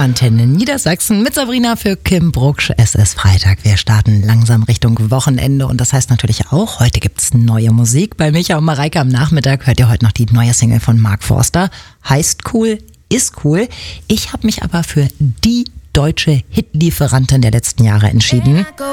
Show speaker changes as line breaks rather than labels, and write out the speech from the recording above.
Antenne Niedersachsen mit Sabrina für Kim Brucksch. Es ist Freitag. Wir starten langsam Richtung Wochenende und das heißt natürlich auch, heute gibt's neue Musik. Bei Micha und Mareike am Nachmittag hört ihr heute noch die neue Single von Mark Forster. Heißt cool, ist cool. Ich habe mich aber für die deutsche Hitlieferantin der letzten Jahre entschieden.